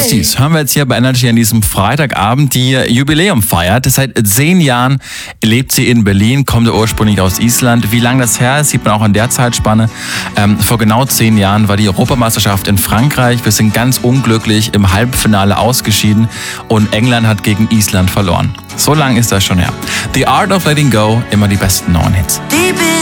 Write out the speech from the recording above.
Beasties hören wir jetzt hier bei Energy an diesem Freitagabend, die Jubiläum feiert. Seit 10 Jahren lebt sie in Berlin, kommt ursprünglich aus Island. Wie lange das her ist, sieht man auch in der Zeitspanne. Vor genau 10 Jahren war die Europameisterschaft in Frankreich. Wir sind ganz unglücklich im Halbfinale ausgeschieden und England hat gegen Island verloren. So lang ist das schon her. The Art of Letting Go, immer die besten neuen Hits. Deep